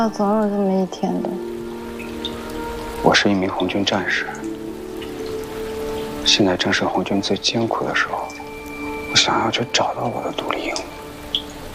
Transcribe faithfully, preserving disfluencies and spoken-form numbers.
要总有这么一天的。 我是一名红军战士，现在正是红军最艰苦的时候，我想要去找到我的独立营。